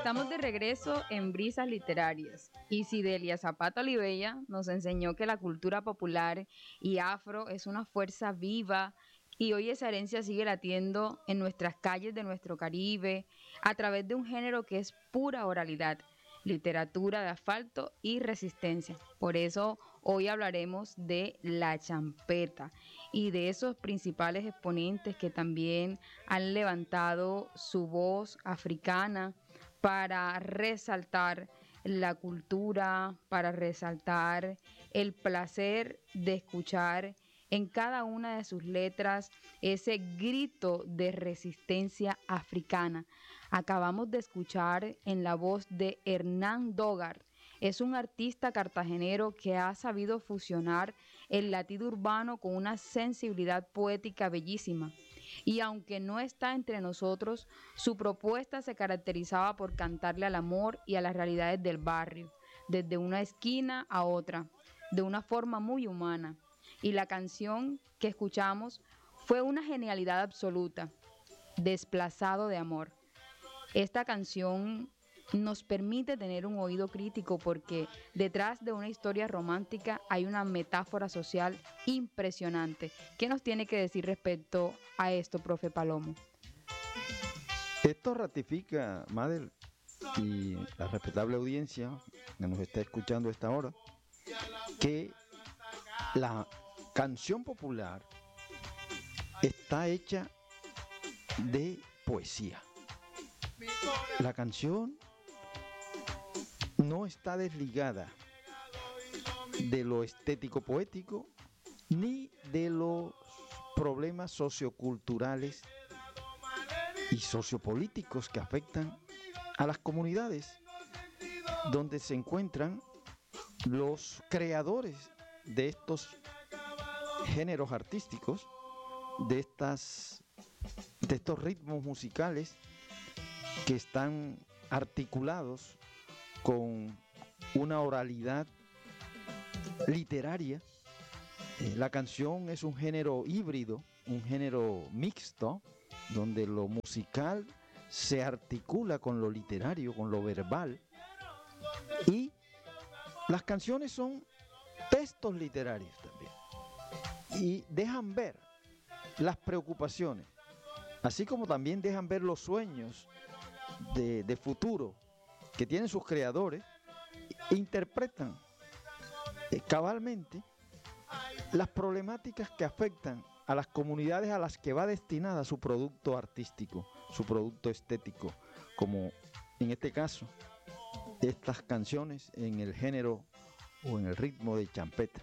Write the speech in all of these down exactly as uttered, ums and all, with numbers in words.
Estamos de regreso en Brisas Literarias y Sidelia Zapata Olivella nos enseñó que la cultura popular y afro es una fuerza viva y hoy esa herencia sigue latiendo en nuestras calles de nuestro Caribe a través de un género que es pura oralidad, literatura de asfalto y resistencia. Por eso hoy hablaremos de la champeta y de esos principales exponentes que también han levantado su voz africana para resaltar la cultura, para resaltar el placer de escuchar en cada una de sus letras ese grito de resistencia africana. Acabamos de escuchar en la voz de Hernán Dógar. Es un artista cartagenero que ha sabido fusionar el latido urbano con una sensibilidad poética bellísima. Y aunque no está entre nosotros, su propuesta se caracterizaba por cantarle al amor y a las realidades del barrio, desde una esquina a otra, de una forma muy humana. Y la canción que escuchamos fue una genialidad absoluta, Desplazado de Amor. Esta canción nos permite tener un oído crítico porque detrás de una historia romántica hay una metáfora social impresionante. ¿Qué nos tiene que decir respecto a esto, profe Palomo? Esto ratifica, Madel, y la respetable audiencia que nos está escuchando a esta hora, que la canción popular está hecha de poesía. La canción no está desligada de lo estético poético ni de los problemas socioculturales y sociopolíticos que afectan a las comunidades donde se encuentran los creadores de estos géneros artísticos, de estas de estos ritmos musicales que están articulados con una oralidad literaria. Eh, la canción es un género híbrido, un género mixto, donde lo musical se articula con lo literario, con lo verbal, y las canciones son textos literarios también, y dejan ver las preocupaciones, así como también dejan ver los sueños de, de futuro que tienen sus creadores. Interpretan eh, cabalmente las problemáticas que afectan a las comunidades a las que va destinada su producto artístico, su producto estético, como en este caso estas canciones en el género o en el ritmo de champeta.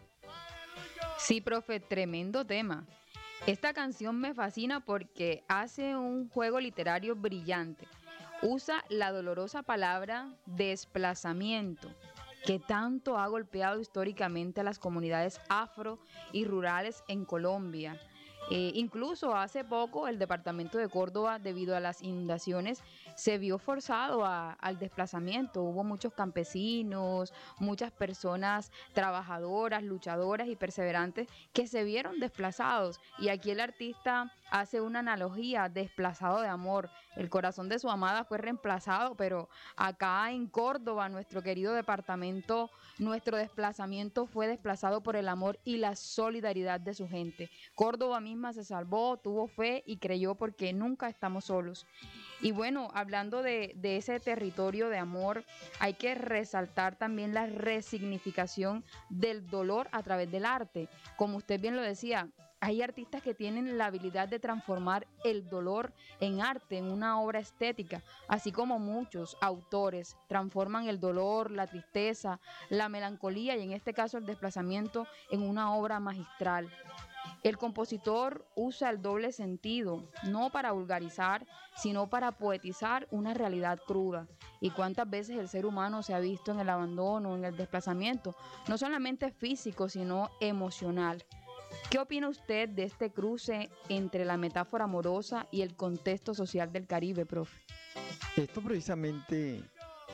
Sí, profe, tremendo tema. Esta canción me fascina porque hace un juego literario brillante. Usa la dolorosa palabra desplazamiento, que tanto ha golpeado históricamente a las comunidades afro y rurales en Colombia. Eh, incluso hace poco el departamento de Córdoba, debido a las inundaciones, se vio forzado a- al desplazamiento. Hubo muchos campesinos, muchas personas trabajadoras, luchadoras y perseverantes que se vieron desplazados. Y aquí el artista hace una analogía, desplazado de amor. El corazón de su amada fue reemplazado, pero acá en Córdoba, nuestro querido departamento, nuestro desplazamiento fue desplazado por el amor y la solidaridad de su gente. Córdoba misma se salvó, tuvo fe y creyó porque nunca estamos solos. Y bueno, hablando de, de ese territorio de amor, hay que resaltar también la resignificación del dolor a través del arte. Como usted bien lo decía, hay artistas que tienen la habilidad de transformar el dolor en arte, en una obra estética, así como muchos autores transforman el dolor, la tristeza, la melancolía y en este caso el desplazamiento en una obra magistral. El compositor usa el doble sentido, no para vulgarizar, sino para poetizar una realidad cruda. Y cuántas veces el ser humano se ha visto en el abandono, en el desplazamiento, no solamente físico, sino emocional. ¿Qué opina usted de este cruce entre la metáfora amorosa y el contexto social del Caribe, profe? Esto precisamente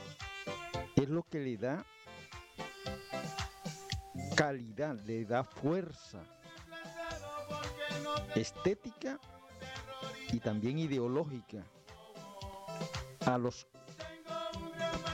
es lo que le da calidad, le da fuerza estética y también ideológica a los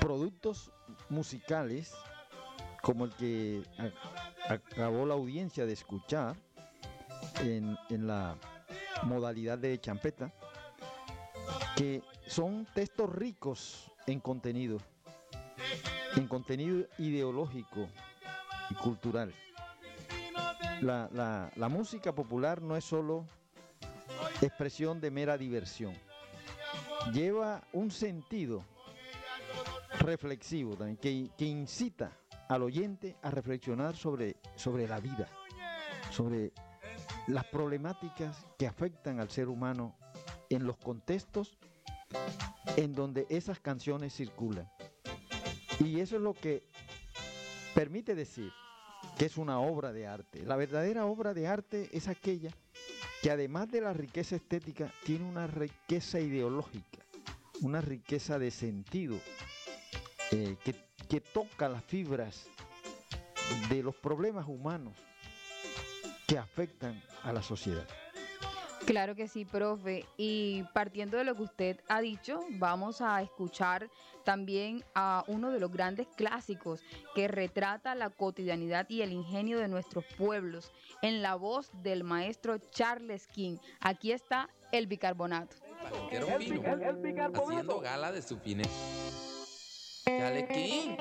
productos musicales como el que a- acabó la audiencia de escuchar en, en la modalidad de champeta, que son textos ricos en contenido, en contenido ideológico y cultural. La, la, la música popular no es solo expresión de mera diversión, lleva un sentido reflexivo también, que, que incita al oyente a reflexionar sobre, sobre la vida, sobre las problemáticas que afectan al ser humano en los contextos en donde esas canciones circulan. Y eso es lo que permite decir que es una obra de arte. La verdadera obra de arte es aquella que, además de la riqueza estética, tiene una riqueza ideológica, una riqueza de sentido, eh, que, que toca las fibras de los problemas humanos que afectan a la sociedad. Claro que sí, profe. Y partiendo de lo que usted ha dicho, vamos a escuchar también a uno de los grandes clásicos que retrata la cotidianidad y el ingenio de nuestros pueblos en la voz del maestro Charles King. Aquí está el bicarbonato. Palenquero fino, haciendo gala de su fineza. Charles King.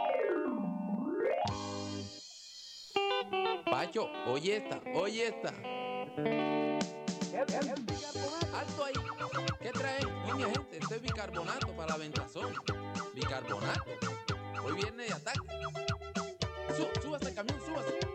Pacho, oye esta, oye esta. Alto ahí. ¿Qué traen? No, mi gente, esto es bicarbonato para la ventazón. Bicarbonato. Hoy viene de ataque. Sú, súbase el camión, súbase.